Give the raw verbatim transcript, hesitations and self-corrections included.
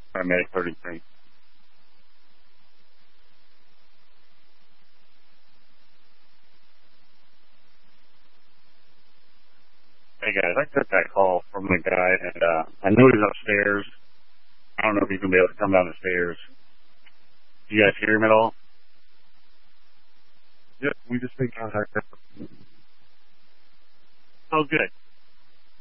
Paramedic thirty-three. Hey guys, I took that call from the guy, and uh, I know he's upstairs. I don't know if he's gonna be able to come down the stairs. Do you guys hear him at all? Yep, we just made contact. Oh, good.